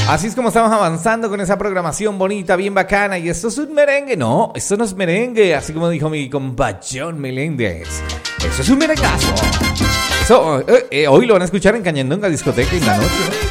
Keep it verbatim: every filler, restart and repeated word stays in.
Así es como estamos avanzando con esa programación bonita, bien bacana. Y esto es un merengue. No, esto no es merengue. Así como dijo mi compa John Meléndez. Eso es un merengazo. Eso, eh, eh, hoy lo van a escuchar en Cañandonga Discoteca en la noche, ¿no?